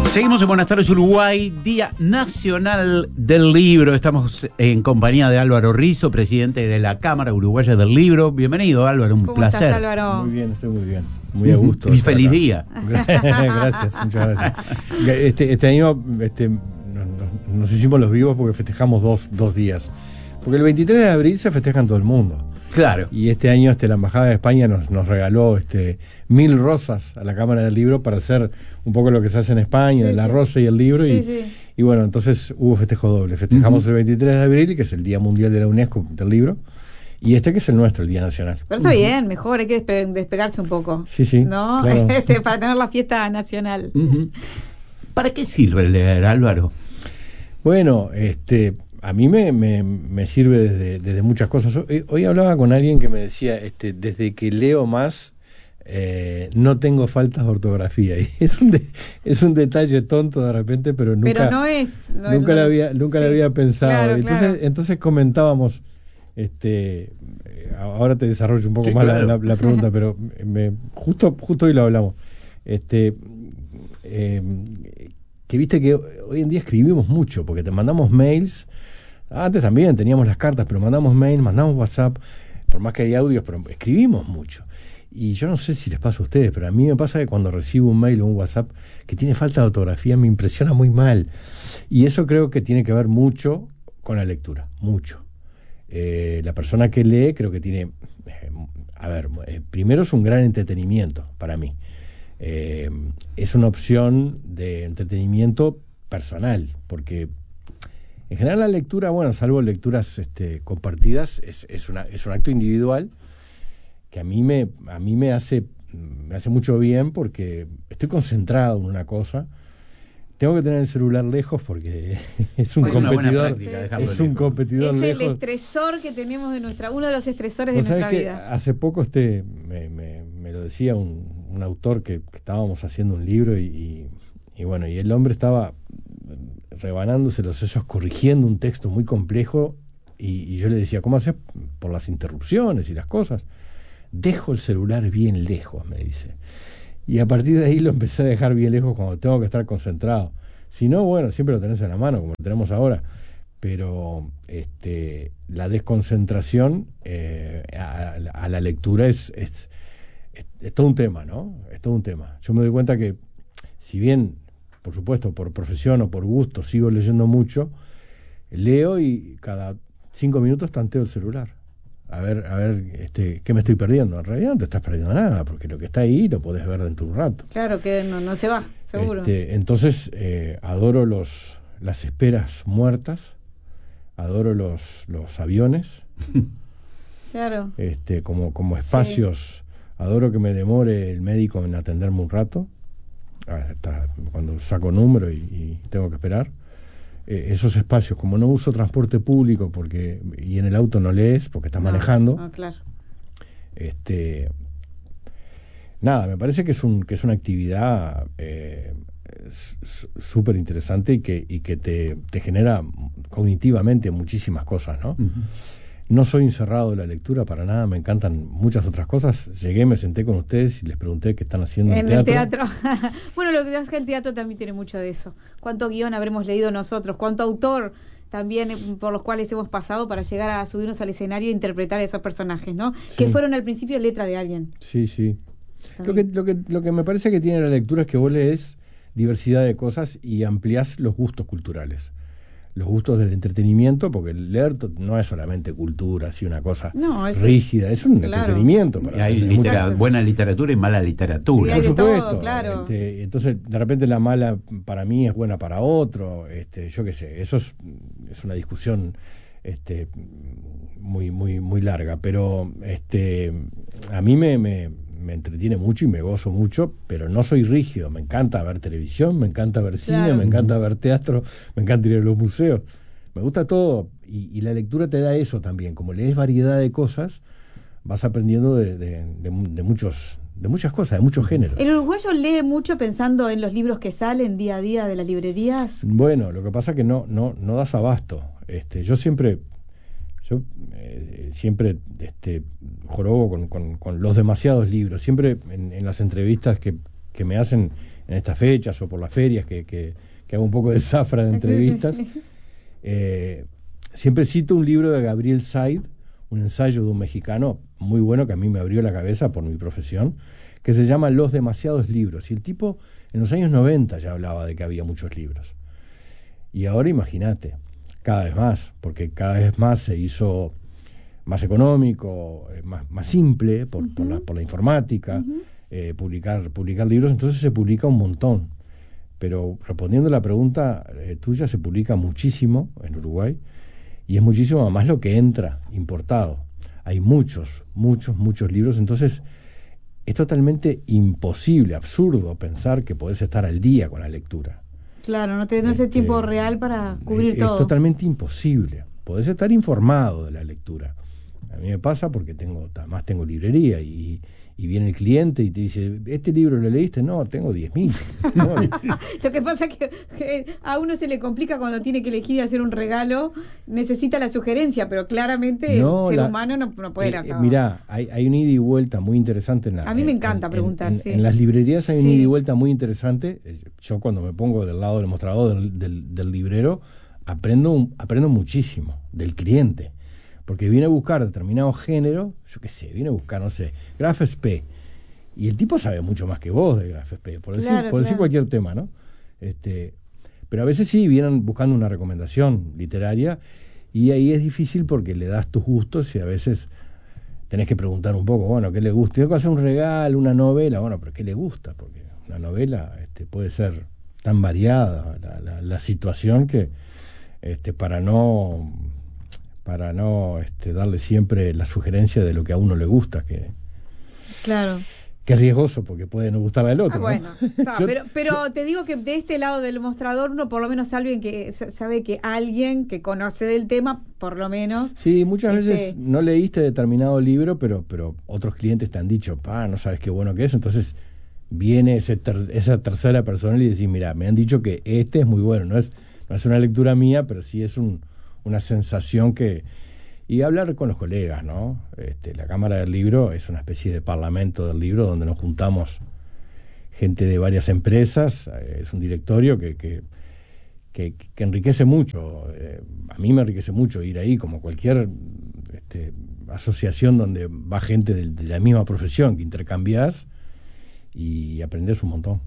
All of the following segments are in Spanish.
Seguimos en Buenas tardes Uruguay, Día Nacional del Libro. Estamos en compañía de Álvaro Rizzo, presidente de la Cámara Uruguaya del Libro. Bienvenido, Álvaro, un placer. ¿Cómo estás, Álvaro? Muy bien, estoy muy bien. Muy a gusto. Y feliz día. Gracias, muchas gracias. Este año nos hicimos los vivos porque festejamos dos días. Porque el 23 de abril se festeja en todo el mundo. Claro. Y este año la Embajada de España nos regaló 1000 rosas a la Cámara del Libro para hacer un poco lo que se hace en España, Sí, la sí. rosa y el libro. Sí. Y bueno, entonces hubo festejo doble. Festejamos el 23 de abril, que es el Día Mundial de la UNESCO del Libro, y que es el nuestro, el Día Nacional. Pero está bien, mejor, hay que despegarse un poco. Sí, ¿No? claro. Para tener la fiesta nacional. ¿Para qué sirve leer, Álvaro? Bueno, a mí me sirve desde muchas cosas. Hoy hablaba con alguien que me decía, desde que leo más, no tengo faltas de ortografía. Y es un detalle tonto de repente, pero nunca lo había pensado. Claro. Entonces comentábamos, ahora te desarrollo un poco Sí, más claro. la pregunta, pero justo hoy lo hablamos. Que viste que hoy en día escribimos mucho, porque te mandamos mails. Antes también teníamos las cartas, pero mandamos mails, mandamos WhatsApp, por más que hay audios, pero escribimos mucho. Y yo no sé si les pasa a ustedes, pero a mí me pasa que cuando recibo un mail o un WhatsApp que tiene falta de ortografía, me impresiona muy mal. Y eso creo que tiene que ver mucho con la lectura, mucho. La persona que lee creo que tiene... primero es un gran entretenimiento para mí. Es una opción de entretenimiento personal, porque en general la lectura, bueno, salvo lecturas compartidas, es un acto individual que a mí me hace mucho bien porque estoy concentrado en una cosa. Tengo que tener el celular lejos porque es un competidor. Es un competidor es lejos. el estresor que tenemos uno de los estresores de ¿Vos sabés nuestra que vida. hace poco me lo decía un autor que estábamos haciendo un libro y bueno, y el hombre estaba rebanándose los sesos, corrigiendo un texto muy complejo y yo le decía, ¿cómo haces? Por las interrupciones y las cosas. Dejo el celular bien lejos, me dice. Y a partir de ahí lo empecé a dejar bien lejos cuando tengo que estar concentrado. Si no, bueno, siempre lo tenés en la mano, como lo tenemos ahora. Pero la desconcentración a la lectura es todo un tema, ¿no? Es todo un tema. Yo me doy cuenta que, si bien, por supuesto, por profesión o por gusto, sigo leyendo mucho, leo y cada 5 minutos tanteo el celular. A ver, ¿qué me estoy perdiendo? En realidad no te estás perdiendo nada, porque lo que está ahí lo podés ver dentro de un rato. Claro que no se va, seguro. Entonces, adoro las esperas muertas, adoro los aviones, Claro. como espacios. Adoro que me demore el médico en atenderme un rato, hasta cuando saco número y tengo que esperar. Esos espacios, como no uso transporte público y en el auto no lees porque estás manejando. Claro. Nada, me parece que es una actividad súper interesante y que te genera cognitivamente muchísimas cosas, ¿no? Uh-huh. No soy un cerrado de la lectura para nada, me encantan muchas otras cosas. Llegué, me senté con ustedes y les pregunté qué están haciendo en el teatro. Bueno, lo que pasa es que el teatro también tiene mucho de eso. ¿Cuánto guión habremos leído nosotros? ¿Cuánto autor también por los cuales hemos pasado para llegar a subirnos al escenario e interpretar a esos personajes, ¿no? Sí. Que fueron al principio letra de alguien. Sí. Lo que me parece que tiene la lectura es que vos lees diversidad de cosas y ampliás los gustos culturales. Los gustos del entretenimiento, porque leer no es solamente cultura, así una cosa rígida, es un entretenimiento. Hay buena literatura y mala literatura. Sí, por supuesto. Todo, claro. Entonces, de repente la mala para mí es buena para otro. Yo qué sé, eso es una discusión muy larga, pero a mí me entretiene mucho y me gozo mucho, pero no soy rígido. Me encanta ver televisión, me encanta ver cine, me encanta ver teatro, me encanta ir a los museos. Me gusta todo y la lectura te da eso también. Como lees variedad de cosas, vas aprendiendo de muchas cosas, de muchos géneros. ¿El uruguayo lee mucho pensando en los libros que salen día a día de las librerías? Bueno, lo que pasa es que no das abasto. Yo siempre jorobo con los demasiados libros. Siempre en las entrevistas que me hacen estas fechas o por las ferias que hago un poco de zafra de entrevistas. Siempre cito un libro de Gabriel Said, un ensayo de un mexicano muy bueno que a mí me abrió la cabeza por mi profesión, que se llama Los demasiados libros. Y el tipo en los años 90 ya hablaba de que había muchos libros. Y ahora imagínate, cada vez más, porque cada vez más se hizo más económico, más simple por la informática, publicar libros, entonces se publica un montón. Pero respondiendo a la pregunta tuya, se publica muchísimo en Uruguay y es muchísimo más lo que entra importado. Hay muchos libros, entonces es totalmente imposible, absurdo pensar que podés estar al día con la lectura. Claro, no tenés ese tiempo real para cubrir todo. Es totalmente imposible. Podés estar informado de la lectura. A mí me pasa porque además tengo librería y viene el cliente y te dice, ¿este libro lo leíste? No, tengo 10.000. No. Lo que pasa es que a uno se le complica cuando tiene que elegir y hacer un regalo, necesita la sugerencia, pero claramente el ser humano no puede acabar. Mirá, hay un ida y vuelta muy interesante. A mí me encanta preguntar. En las librerías hay un ida y vuelta muy interesante. Yo cuando me pongo del lado del mostrador del librero, aprendo muchísimo del cliente. Porque viene a buscar determinado género, yo qué sé, viene a buscar, no sé, Graf Spee. Y el tipo sabe mucho más que vos de Graf Spee, por decir cualquier tema, ¿no? Pero a veces sí vienen buscando una recomendación literaria y ahí es difícil porque le das tus gustos y a veces tenés que preguntar un poco, bueno, ¿qué le gusta? Tengo que hacer un regalo, una novela, bueno, pero ¿qué le gusta? Porque una novela puede ser tan variada la situación que para no darle siempre la sugerencia de lo que a uno le gusta, que es riesgoso porque puede no gustarle al otro. Bueno, pero te digo que de este lado del mostrador uno por lo menos sabe que alguien que conoce del tema, por lo menos. Sí, muchas veces no leíste determinado libro, pero otros clientes te han dicho, no sabes qué bueno que es, entonces viene esa tercera persona y decís, mira, me han dicho que este es muy bueno, no es una lectura mía, pero sí es una sensación y hablar con los colegas, ¿no? La Cámara del Libro es una especie de parlamento del libro donde nos juntamos gente de varias empresas, es un directorio que enriquece mucho, a mí me enriquece mucho ir ahí, como cualquier asociación donde va gente de la misma profesión, que intercambiás y aprendés un montón.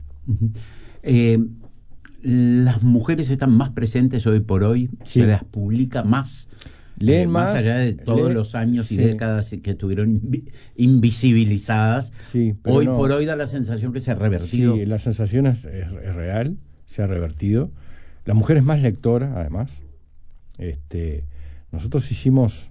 Las mujeres están más presentes hoy por hoy, se las publica más, leen más allá de todos los años y décadas que estuvieron invisibilizadas. Hoy por hoy da la sensación que se ha revertido. Sí, la sensación es real, se ha revertido. La mujer es más lectora, además. Nosotros hicimos...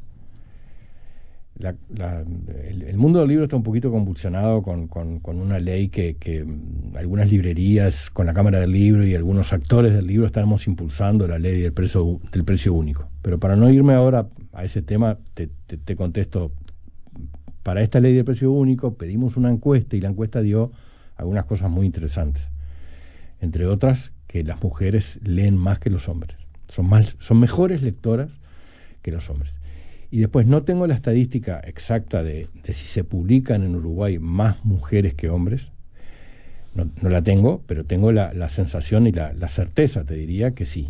el mundo del libro está un poquito convulsionado con una ley que algunas librerías con la Cámara del Libro y algunos actores del libro estamos impulsando, la ley del precio único. Pero para no irme ahora a ese tema, te contesto. Para esta ley del precio único pedimos una encuesta y la encuesta dio algunas cosas muy interesantes. Entre otras, que las mujeres leen más que los hombres. Son mejores lectoras que los hombres. Y después no tengo la estadística exacta de si se publican en Uruguay más mujeres que hombres. No la tengo, pero tengo la sensación y la certeza, te diría, que sí.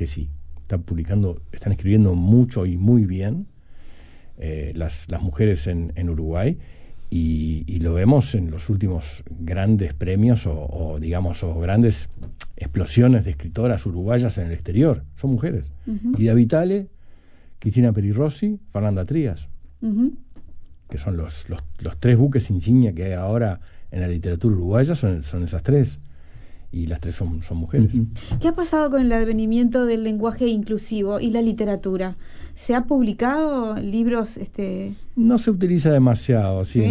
Están escribiendo mucho y muy bien las mujeres en Uruguay y lo vemos en los últimos grandes premios o grandes explosiones de escritoras uruguayas en el exterior. Son mujeres. Ida Vitale, Cristina Perirossi, Fernanda Trías, que son los tres buques insignia que hay ahora en la literatura uruguaya, son esas tres, y las tres son mujeres. ¿Qué ha pasado con el advenimiento del lenguaje inclusivo y la literatura? ¿Se ha publicado libros? No se utiliza demasiado, ¿sí?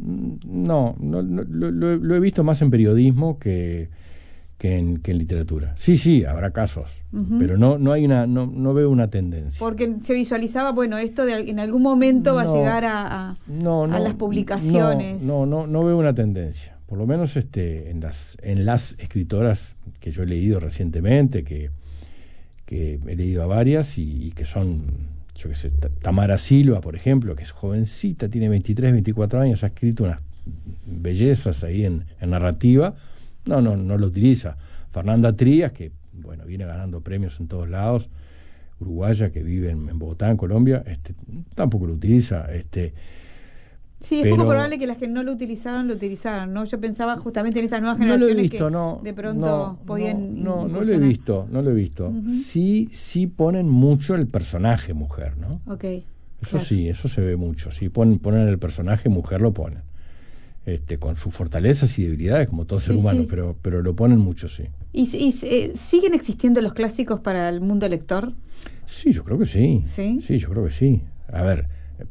Lo he visto más en periodismo que en literatura. Sí, habrá casos, pero no veo una tendencia. Porque se visualizaba, esto en algún momento va a llegar a las publicaciones. No veo una tendencia. Por lo menos en las escritoras que yo he leído recientemente, que he leído a varias y que son, yo qué sé, Tamara Silva, por ejemplo, que es jovencita, tiene 23, 24 años, ha escrito unas bellezas ahí en narrativa. no lo utiliza. Fernanda Trías, que bueno, viene ganando premios en todos lados, uruguaya, que vive en Bogotá, en Colombia, tampoco lo utiliza. Sí, es poco probable que las que no lo utilizaron, ¿no? Yo pensaba justamente en esas nuevas generaciones que de pronto podían... No lo he visto. Uh-huh. Sí ponen mucho el personaje mujer, ¿no? Okay, eso claro. Sí, eso se ve mucho. Sí, ponen el personaje mujer, lo ponen. Con sus fortalezas y debilidades, como todo ser humano, sí. Pero lo ponen mucho, sí. ¿Y siguen existiendo los clásicos para el mundo lector? Sí, yo creo que sí. ¿Sí? Sí, yo creo que sí. A ver,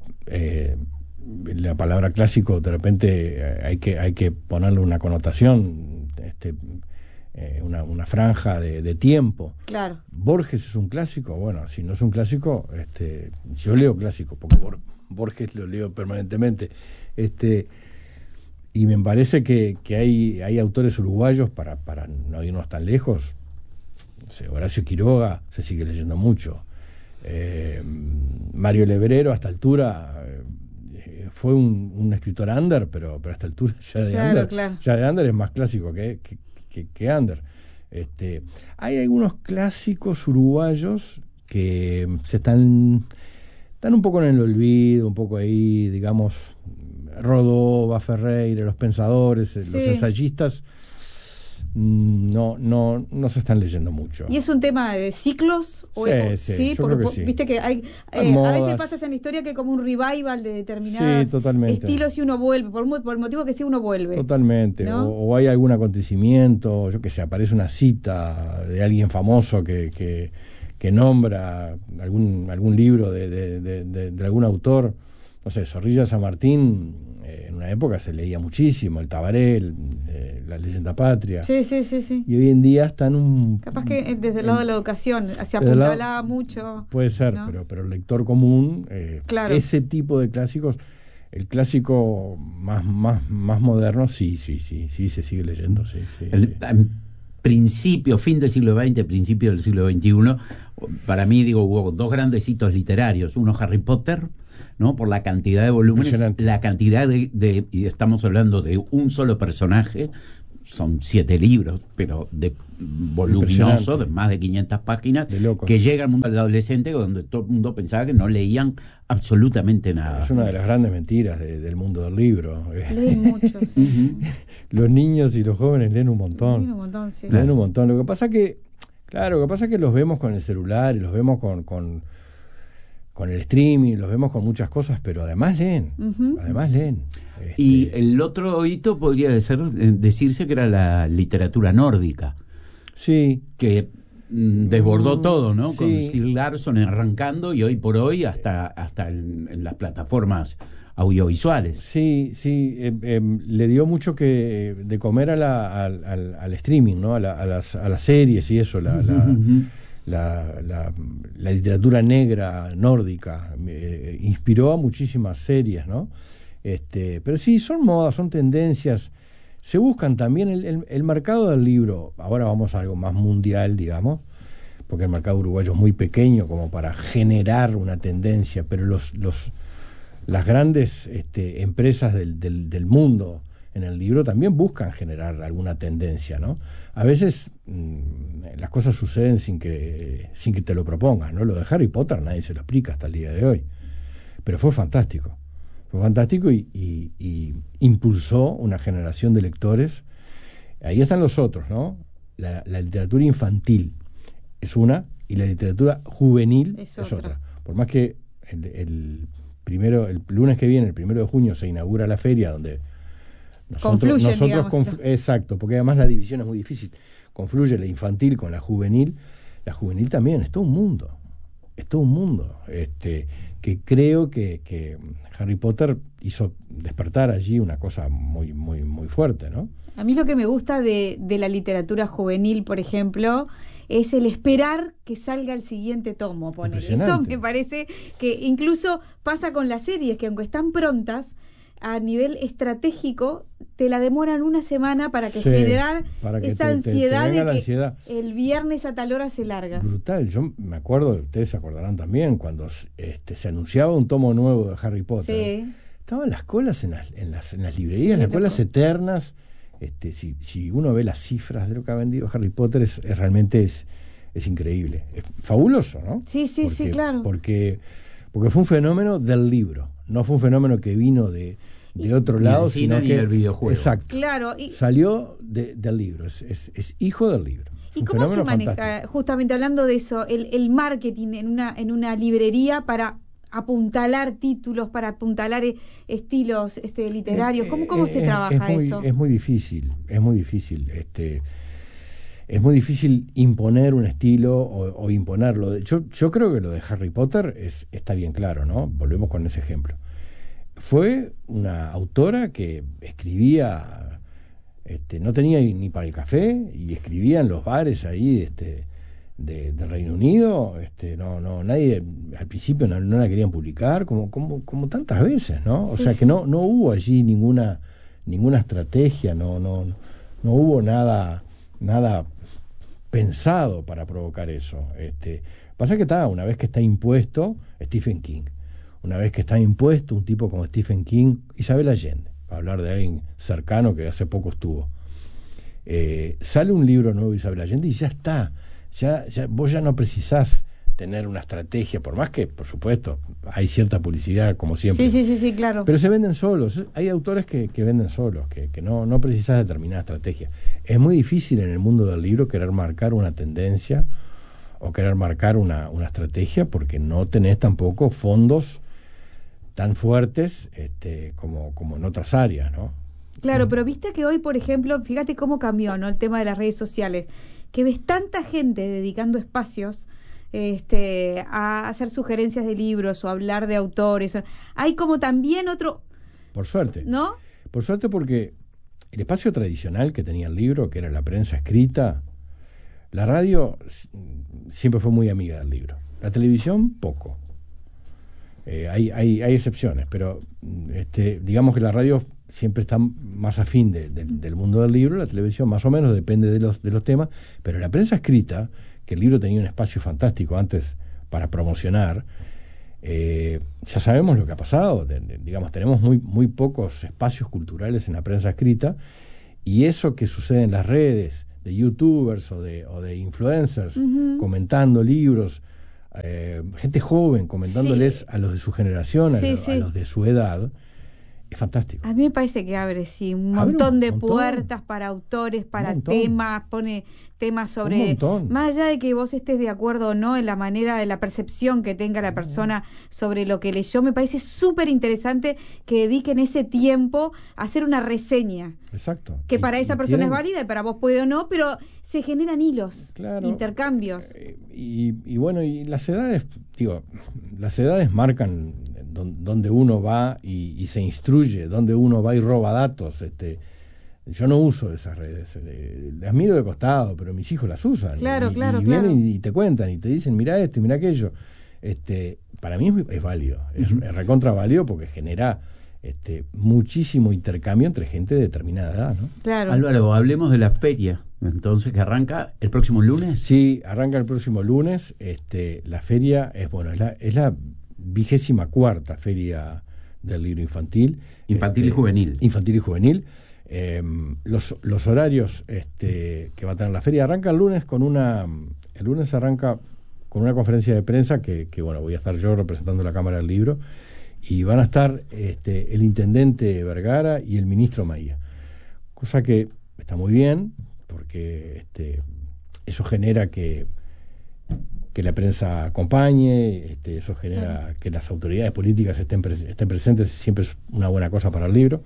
la palabra clásico de repente hay que ponerle una connotación, una franja de tiempo. Claro. ¿Borges es un clásico? Bueno, si no es un clásico, yo leo clásico, porque Borges lo leo permanentemente. Y me parece que hay autores uruguayos, para no irnos tan lejos. No sé, Horacio Quiroga se sigue leyendo mucho. Mario Lebrero, a esta altura, fue un escritor under, pero a esta altura ya de under. Claro. Ya de under es más clásico que under. Hay algunos clásicos uruguayos que están un poco en el olvido, un poco ahí, digamos, Rodó, Ferreira, los pensadores, los ensayistas, no se están leyendo mucho. ¿Y es un tema de ciclos? Sí, porque sí. Viste que hay a veces pasa en la historia que hay como un revival de determinados estilos y uno vuelve, por el motivo que sí uno vuelve. Totalmente, ¿no? o hay algún acontecimiento, yo que sé, aparece una cita de alguien famoso que nombra algún libro de algún autor. No sé, Zorrilla San Martín, en una época se leía muchísimo, el Tabaré, la leyenda patria. Sí. Y hoy en día están capaz que desde el lado de la educación se apuntalaba mucho. Puede ser, ¿no? pero el lector común, claro. Ese tipo de clásicos, el clásico más moderno, sí, se sigue leyendo, sí. Fin del siglo XX, principio del siglo XXI, para mí, hubo dos grandes hitos literarios. Uno, Harry Potter, ¿no? Por la cantidad de volúmenes, la cantidad y estamos hablando de un solo personaje, son 7 libros, pero voluminoso, de más de 500 páginas, que llega al mundo del adolescente, donde todo el mundo pensaba que no leían absolutamente nada. Es una de las grandes mentiras del mundo del libro. Leen mucho, sí. Los niños y los jóvenes leen un montón. Leen un montón. Lo que pasa que los vemos con el celular y los vemos con el streaming, los vemos con muchas cosas, pero además leen. Y el otro hito podría decirse que era la literatura nórdica. Sí. Que desbordó todo, ¿no? Sí. Con Stieg Larsson arrancando y hoy por hoy hasta en las plataformas audiovisuales. Sí, le dio mucho de comer al streaming, ¿no? A las series y eso, la literatura negra nórdica inspiró a muchísimas series, ¿no? Pero sí, son modas, son tendencias. Se buscan también el mercado del libro. Ahora vamos a algo más mundial, digamos, porque el mercado uruguayo es muy pequeño como para generar una tendencia, pero las grandes empresas del mundo en el libro también buscan generar alguna tendencia, ¿no? A veces las cosas suceden sin que te lo propongas, ¿no? Lo de Harry Potter nadie se lo explica hasta el día de hoy, pero fue fantástico y impulsó una generación de lectores. Ahí están los otros, ¿no? La literatura infantil es una y la literatura juvenil es otra. Por más que el lunes que viene, el 1 de junio, se inaugura la feria donde nosotros exacto, porque además la división es muy difícil. Confluye la infantil con la juvenil. La juvenil también es todo un mundo. Que creo que Harry Potter hizo despertar allí una cosa muy, muy, muy fuerte, ¿no? A mí lo que me gusta de la literatura juvenil, por ejemplo, es el esperar que salga el siguiente tomo. Eso me parece que incluso pasa con las series, que aunque están prontas, a nivel estratégico te la demoran una semana para generar esa ansiedad de que el viernes a tal hora se larga. Brutal. Yo me acuerdo, ustedes se acordarán también, cuando se anunciaba un tomo nuevo de Harry Potter, estaban las colas en las librerías, las colas eternas, Si uno ve las cifras de lo que ha vendido Harry Potter, realmente es increíble. Es fabuloso, ¿no? Sí, claro. Porque fue un fenómeno del libro, no fue un fenómeno que vino de otro lado, sino que el videojuego. Exacto. Claro. Salió del libro, es hijo del libro. ¿Y cómo se maneja, justamente hablando de eso, el marketing en una librería para apuntalar títulos, para apuntalar estilos literarios? ¿Cómo se trabaja eso? Es muy difícil. Es muy difícil imponer un estilo o imponerlo. Yo creo que lo de Harry Potter está bien claro, ¿no? Volvemos con ese ejemplo. Fue una autora que escribía, no tenía ni para el café, y escribía en los bares ahí del Reino Unido. Nadie al principio no la querían publicar, como tantas veces, ¿no? O sea que no hubo allí ninguna estrategia, no hubo nada pensado para provocar eso. Pasa que una vez que está impuesto Stephen King, una vez que está impuesto un tipo como Stephen King, Isabel Allende, para hablar de alguien cercano que hace poco estuvo, sale un libro nuevo de Isabel Allende y ya está. Vos ya no precisás tener una estrategia, por más que, por supuesto, hay cierta publicidad, como siempre. Sí, claro. Pero se venden solos. Hay autores que venden solos, que no precisás determinada estrategia. Es muy difícil en el mundo del libro querer marcar una tendencia o querer marcar una estrategia, porque no tenés tampoco fondos tan fuertes como en otras áreas, ¿no? Claro, pero viste que hoy, por ejemplo, fíjate cómo cambió, ¿no?, el tema de las redes sociales, que ves tanta gente dedicando espacios a hacer sugerencias de libros o hablar de autores. Hay como también otro... Por suerte. ¿No? Por suerte, porque el espacio tradicional que tenía el libro, que era la prensa escrita, la radio siempre fue muy amiga del libro. La televisión, poco. Hay excepciones, pero digamos que la radio siempre está más afín del mundo del libro, la televisión más o menos, depende de los temas, pero la prensa escrita, que el libro tenía un espacio fantástico antes para promocionar, ya sabemos lo que ha pasado. Digamos, tenemos muy pocos espacios culturales en la prensa escrita, y eso que sucede en las redes de youtubers o de influencers, comentando libros, gente joven comentándoles a los de su generación, a los de su edad, es fantástico. A mí me parece que abre un montón de puertas para autores, para temas, pone temas sobre... Más allá de que vos estés de acuerdo o no en la manera de la percepción que tenga la persona sobre lo que leyó, me parece súper interesante que dediquen ese tiempo a hacer una reseña. Exacto. Que para esa persona es válida y para vos puede o no, pero se generan hilos, intercambios. Y bueno, y las edades marcan donde uno va y se instruye, donde uno va y roba datos. Yo no uso esas redes, las miro de costado, pero mis hijos las usan. Claro. Vienen y te cuentan y te dicen, mira esto y mira aquello. Para mí es válido, es recontra válido, porque genera muchísimo intercambio entre gente de determinada edad, ¿no? Claro. Álvaro, hablemos de la feria, entonces, que arranca el próximo lunes. Sí, arranca el próximo lunes. La feria es la 24ª feria del libro infantil. Infantil y juvenil. Infantil y juvenil. Los horarios que va a tener la feria, arranca el lunes el lunes arranca con una conferencia de prensa que voy a estar yo representando la Cámara del Libro, y van a estar el intendente Vergara y el ministro Maía, cosa que está muy bien, porque eso genera que la prensa acompañe, eso genera que las autoridades políticas estén presentes, siempre es una buena cosa para el libro.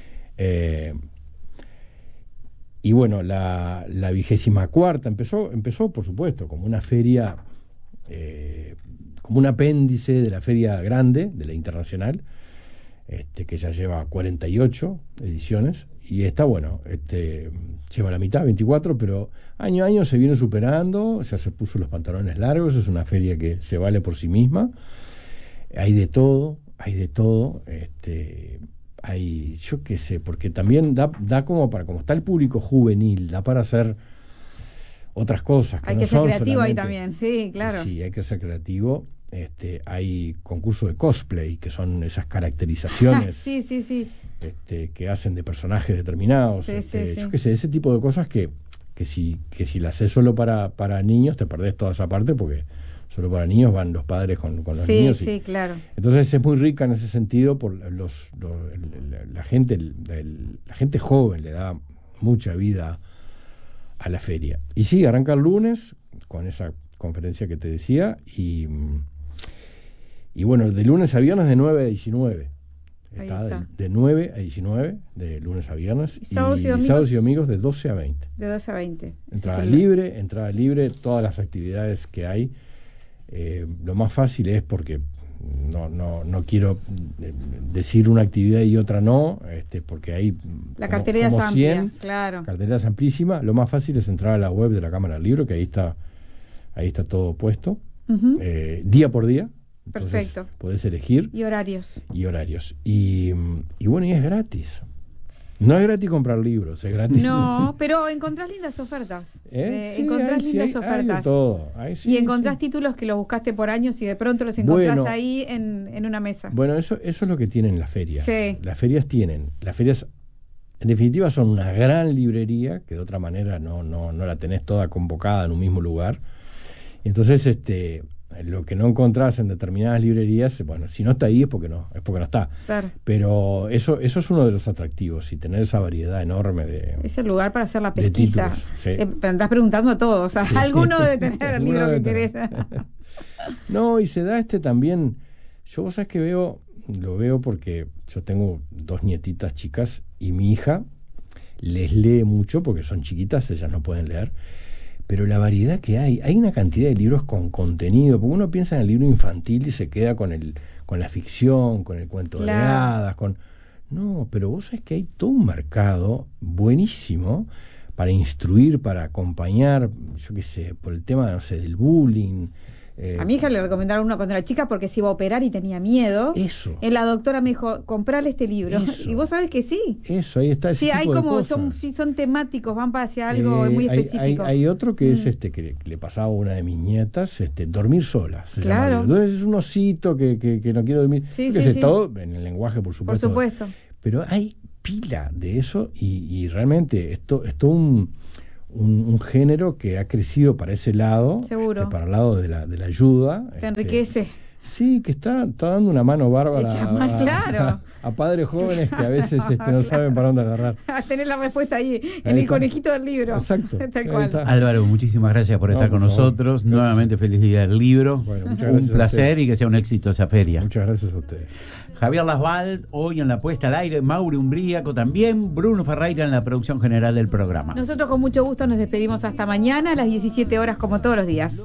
Y bueno, la 24ª empezó, por supuesto, como una feria, como un apéndice de la feria grande, de la internacional, que ya lleva 48 ediciones, y esta, lleva la mitad, 24, pero año a año se viene superando, ya se puso los pantalones largos, es una feria que se vale por sí misma, hay de todo, hay, yo qué sé, porque también da como está el público juvenil, da para hacer otras cosas. Hay que ser creativo ahí también, sí, claro. Sí, hay que ser creativo. Hay concursos de cosplay, que son esas caracterizaciones. Sí. que hacen de personajes determinados. Sí, yo qué sé, ese tipo de cosas que si las haces solo para niños, te perdés toda esa parte, porque solo para niños van los padres con los niños. Sí, claro. Entonces es muy rica en ese sentido por la gente joven le da mucha vida a la feria. Y sí, arranca el lunes con esa conferencia que te decía y bueno, de lunes a viernes de 9 a 19. Está. De 9 a 19, de lunes a viernes. Y sábados y domingos de 12 a 20. De 12 a 20. Entrada libre, todas las actividades que hay. Lo más fácil es porque no quiero decir una actividad y otra no, porque hay la cartelera es amplia, claro. Cartelera es amplísima. Lo más fácil es entrar a la web de la Cámara del Libro, que ahí está todo puesto, día por día. Entonces, perfecto. Podés elegir. Y horarios. Y bueno, y es gratis. No es gratis comprar libros, es gratis. No, pero encontrás lindas ofertas. Sí, encontrás lindas ofertas. Hay de todo. Y encontrás títulos que los buscaste por años y de pronto los encontrás ahí en una mesa. Bueno, eso es lo que tienen las ferias. Sí. Las ferias en definitiva son una gran librería, que de otra manera no la tenés toda convocada en un mismo lugar. Entonces, lo que no encontrás en determinadas librerías, bueno, si no está ahí es porque no está. Claro. Pero eso es uno de los atractivos, y tener esa variedad enorme de es el lugar para hacer la pesquisa. Títulos, sí. Andás preguntando a todos, o sea, sí. Alguno debe tener el libro que interesa. No, y se da también, vos sabés que lo veo porque yo tengo 2 nietitas chicas y mi hija les lee mucho porque son chiquitas, ellas no pueden leer. Pero la variedad que hay una cantidad de libros con contenido, porque uno piensa en el libro infantil y se queda con la ficción, con el cuento de hadas, no, pero vos sabés que hay todo un mercado buenísimo para instruir, para acompañar, yo qué sé, por el tema, no sé, del bullying. A mi hija le recomendaron uno cuando era chica porque se iba a operar y tenía miedo. Eso. La doctora me dijo, comprarle este libro. Eso. Y vos sabés que sí. Eso, ahí está. Sí, hay como, son temáticos, van para hacia algo muy específico. Hay otro que es que le pasaba a una de mis nietas, dormir sola. Claro. Entonces es un osito que no quiere dormir. Sí. Todo en el lenguaje, por supuesto. Por supuesto. Pero hay pila de eso y realmente esto es todo un género que ha crecido para ese lado. Seguro. Para el lado de la ayuda. Te enriquece. Sí, que está dando una mano bárbara claro. a padres jóvenes que a veces no saben para dónde agarrar. A tener la respuesta ahí en el conejito del libro. Exacto. Tal cual. Álvaro, muchísimas gracias por estar con nosotros. Gracias. Nuevamente feliz día del libro. Bueno, muchas gracias. Un placer y que sea un éxito esa feria. Muchas gracias a ustedes. Javier Lasval, hoy en la puesta al aire, Mauri Umbríaco también, Bruno Ferreira en la producción general del programa. Nosotros con mucho gusto nos despedimos hasta mañana a las 17 horas como todos los días.